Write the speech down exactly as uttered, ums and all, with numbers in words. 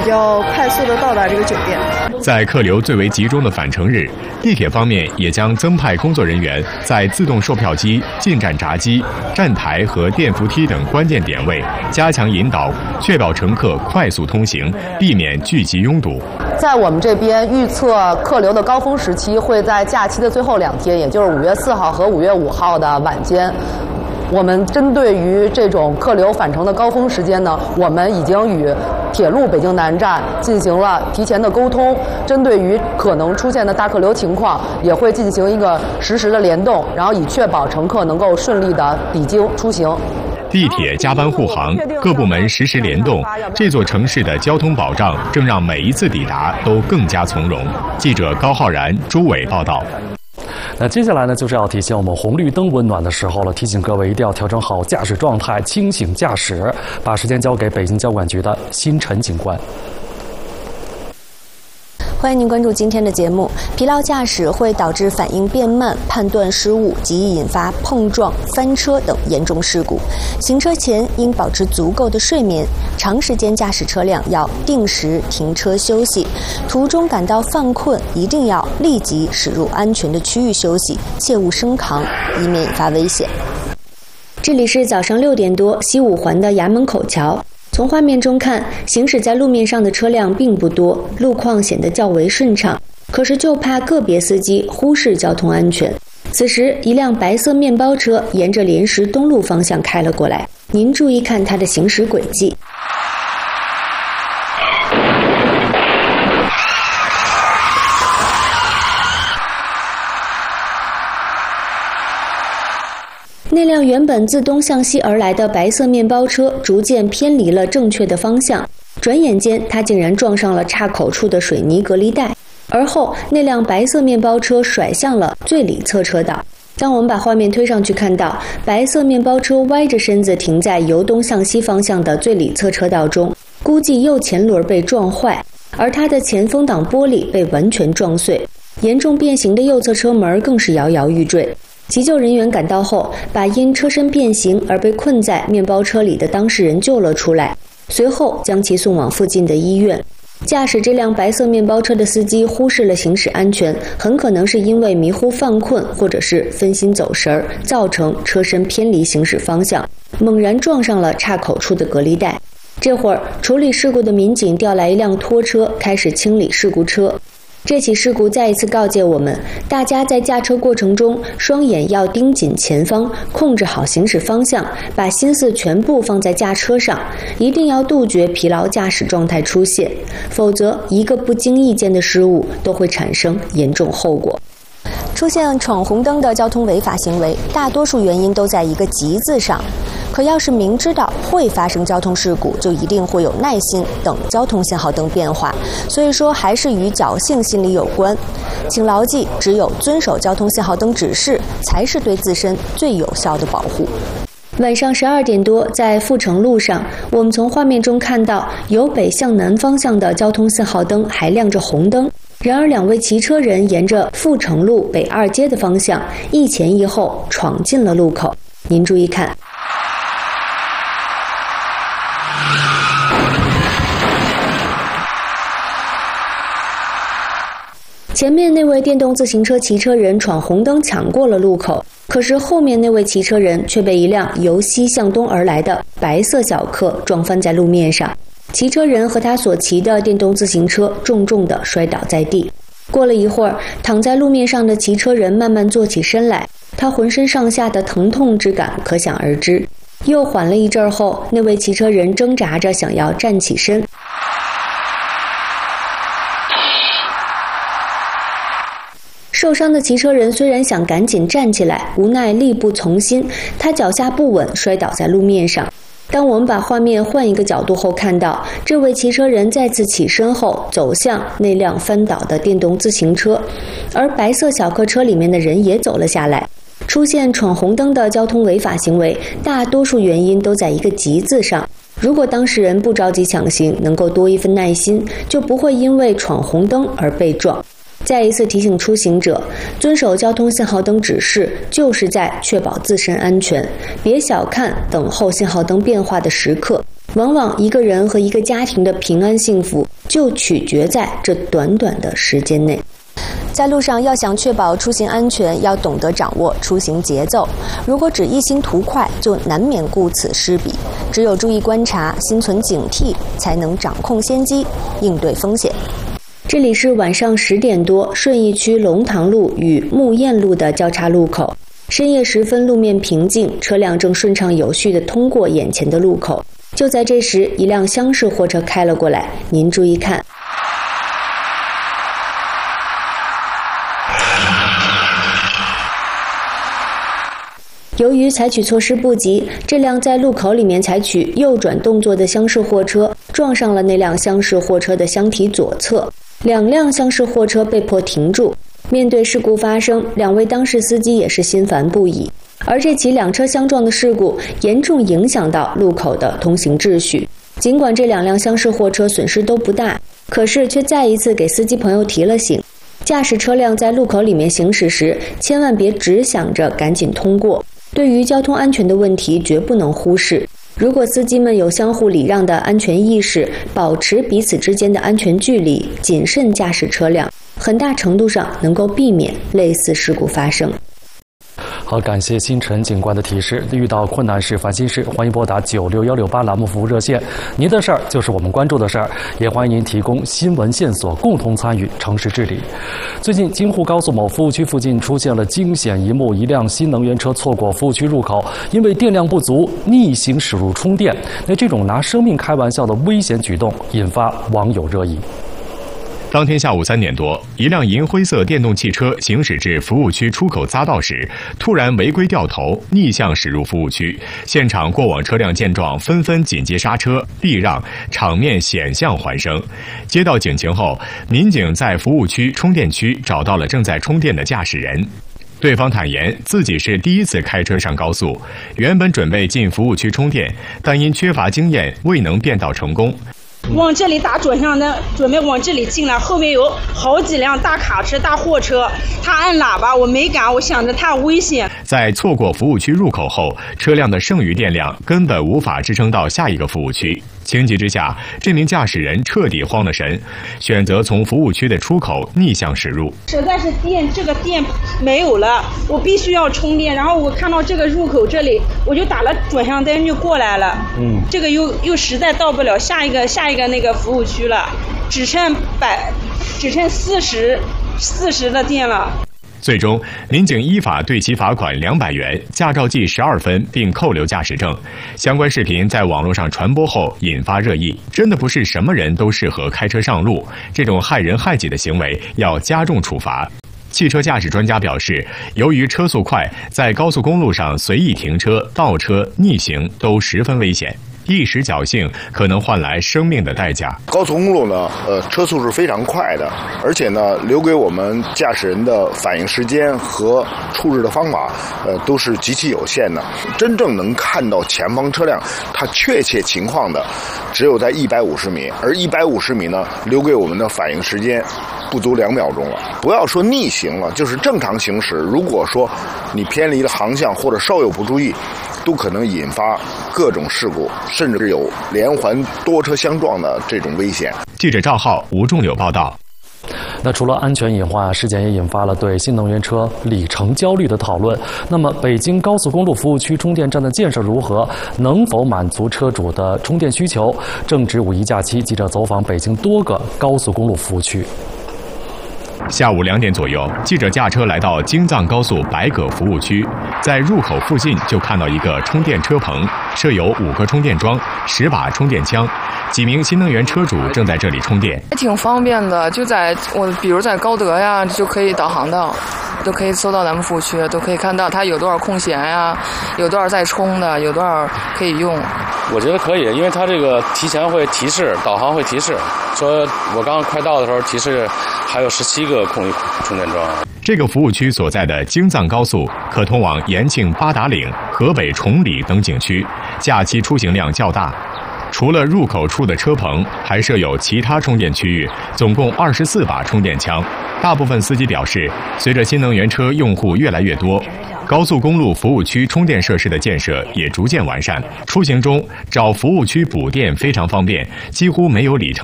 较快速的到达这个酒店。 在客流最为集中的返程日，地铁方面也将增派工作人员在自动售票机、进站闸机、站台和电扶梯等关键点位加强引导，确保乘客快速通行，避免聚集拥堵。 在我们这边预测客流的高峰时期会在假期的最后两天，也就是五月四号和五月五号的晚间。我们针对于这种客流返程的高峰时间呢，我们已经与铁路北京南站进行了提前的沟通，针对于可能出现的大客流情况，也会进行一个实时的联动，然后以确保乘客能够顺利的抵京出行。 地铁加班护航，各部门实时联动，这座城市的交通保障正让每一次抵达都更加从容。记者高浩然、朱伟报道。 那接下来呢，就是要提醒我们红绿灯温暖的时候了，提醒各位一定要调整好驾驶状态，清醒驾驶。把时间交给北京交管局的辛晨警官。 欢迎您关注今天的节目。疲劳驾驶会导致反应变慢、判断失误，极易引发碰撞、翻车等严重事故。行车前应保持足够的睡眠，长时间驾驶车辆要定时停车休息。途中感到犯困，一定要立即驶入安全的区域休息，切勿升扛，以免引发危险。这里是早上六点多，西五环的衙门口桥。从画面中看，行驶在路面上的车辆并不多，路况显得较为顺畅。可是就怕个别司机忽视交通安全。此时，一辆白色面包车沿着莲石东路方向开了过来，您注意看它的行驶轨迹。那辆原本自东向西而来的白色面包车逐渐偏离了正确的方向，转眼间它竟然撞上了岔口处的水泥隔离带，而后那辆白色面包车甩向了最里侧车道。当我们把画面推上去，看到白色面包车歪着身子停在由东向西方向的最里侧车道中，估计右前轮被撞坏，而它的前风挡玻璃被完全撞碎，严重变形的右侧车门更是摇摇欲坠。急救人员赶到后，把因车身变形而被困在面包车里的当事人救了出来，随后将其送往附近的医院。驾驶这辆白色面包车的司机忽视了行驶安全，很可能是因为迷糊犯困或者是分心走神，造成车身偏离行驶方向，猛然撞上了岔口处的隔离带。这会儿，处理事故的民警调来一辆拖车，开始清理事故车。这起事故再一次告诫我们，大家在驾车过程中，双眼要盯紧前方，控制好行驶方向，把心思全部放在驾车上，一定要杜绝疲劳驾驶状态出现，否则一个不经意间的失误都会产生严重后果。出现闯红灯的交通违法行为，大多数原因都在一个急字上。可要是明知道会发生交通事故，就一定会有耐心等交通信号灯变化，所以说还是与侥幸心理有关。请牢记，只有遵守交通信号灯指示，才是对自身最有效的保护。晚上十二点多，在阜成路上，我们从画面中看到，由北向南方向的交通信号灯还亮着红灯。然而，两位骑车人沿着阜成路北二街的方向，一前一后闯进了路口。您注意看。前面那位电动自行车骑车人闯红灯抢过了路口，可是后面那位骑车人却被一辆由西向东而来的白色小客撞翻在路面上，骑车人和他所骑的电动自行车重重地摔倒在地。过了一会儿，躺在路面上的骑车人慢慢坐起身来，他浑身上下的疼痛之感可想而知。又缓了一阵后，那位骑车人挣扎着想要站起身。受伤的骑车人虽然想赶紧站起来，无奈力不从心，他脚下不稳，摔倒在路面上。当我们把画面换一个角度后，看到这位骑车人再次起身后走向那辆翻倒的电动自行车，而白色小客车里面的人也走了下来。出现闯红灯的交通违法行为，大多数原因都在一个急字上。如果当事人不着急抢行，能够多一份耐心，就不会因为闯红灯而被撞。再一次提醒出行者，遵守交通信号灯指示，就是在确保自身安全。别小看等候信号灯变化的时刻， 往往一个人和一个家庭的平安幸福就取决在这短短的时间内。在路上要想确保出行安全，要懂得掌握出行节奏。如果只一心图快，就难免顾此失彼。只有注意观察，心存警惕，才能掌控先机，应对风险。这里是晚上十点多，顺义区龙塘路与木堰路的交叉路口。深夜时分，路面平静，车辆正顺畅有序地通过眼前的路口。就在这时，一辆厢式货车开了过来，您注意看。由于采取措施不及，这辆在路口里面采取右转动作的厢式货车撞上了那辆厢式货车的箱体左侧，两辆厢式货车被迫停住。面对事故发生，两位当事司机也是心烦不已。而这起两车相撞的事故严重影响到路口的通行秩序。尽管这两辆厢式货车损失都不大，可是却再一次给司机朋友提了醒：驾驶车辆在路口里面行驶时，千万别只想着赶紧通过。对于交通安全的问题绝不能忽视。如果司机们有相互礼让的安全意识，保持彼此之间的安全距离，谨慎驾驶车辆，很大程度上能够避免类似事故发生。 好，感谢星辰警官的提示。遇到困难事、烦心事，欢迎拨打九六幺六八栏目服务热线。您的事儿就是我们关注的事儿，也欢迎您提供新闻线索，共同参与城市治理。最近，京沪高速某服务区附近出现了惊险一幕：一辆新能源车错过服务区入口，因为电量不足，逆行驶入充电。那这种拿生命开玩笑的危险举动，引发网友热议。 当天下午三点多，一辆银灰色电动汽车行驶至服务区出口匝道时，突然违规掉头，逆向驶入服务区。现场过往车辆见状，纷纷紧急刹车避让，场面险象环生。接到警情后，民警在服务区充电区找到了正在充电的驾驶人。对方坦言自己是第一次开车上高速，原本准备进服务区充电，但因缺乏经验，未能变道成功。 往这里打转向灯，准备往这里进来，后面有好几辆大卡车、大货车，他按喇叭，我没敢，我想着他危险。 在错过服务区入口后，车辆的剩余电量根本无法支撑到下一个服务区。情急之下，这名驾驶人彻底慌了神，选择从服务区的出口逆向驶入。 实在是电，这个电没有了，我必须要充电。然后我看到这个入口这里，我就打了转向灯就过来了。嗯，这个又又实在到不了下一个下一个那个服务区了，只剩百，只剩四十四十的电了。 最终，民警依法对其罚款两百元，驾照记十二分，并扣留驾驶证。相关视频在网络上传播后，引发热议。真的不是什么人都适合开车上路，这种害人害己的行为要加重处罚。汽车驾驶专家表示，由于车速快，在高速公路上随意停车、倒车、逆行都十分危险。一时侥幸可能换来生命的代价。 高速公路呢，呃，车速是非常快的，而且呢，留给我们驾驶人的反应时间和处置的方法，呃，都是极其有限的。真正能看到前方车辆它确切情况的，只有在一百五十米，而一百五十米呢，留给我们的反应时间不足两秒钟了。不要说逆行了，就是正常行驶，如果说你偏离了航向或者稍有不注意，都可能引发各种事故，甚至有连环多车相撞的这种危险。 记者赵浩、吴仲柳报道。 那除了安全隐患，事件也引发了对新能源车里程焦虑的讨论。那么，北京高速公路服务区充电站的建设如何？能否满足车主的充电需求？正值五一假期，记者走访北京多个高速公路服务区。 下午两点左右，记者驾车来到京藏高速白葛服务区，在入口附近就看到一个充电车棚，设有五个充电桩、十把充电枪，几名新能源车主正在这里充电。 还挺方便的，就在我比如在高德呀，就可以导航到，都可以搜到咱们服务区，都可以看到它有多少空闲呀，有多少在充的，有多少可以用。 我觉得可以，因为它这个提前会提示，导航会提示，说我刚刚快到的时候提示还有十七个空余充电桩。 这个服务区所在的京藏高速可通往延庆八达岭、河北崇礼等景区，假期出行量较大。除了入口处的车棚，还设有其他充电区域，总共二十四把充电枪。大部分司机表示，随着新能源车用户越来越多， 高速公路服务区充电设施的建设也逐渐完善，出行中找服务区补电非常方便，几乎没有里程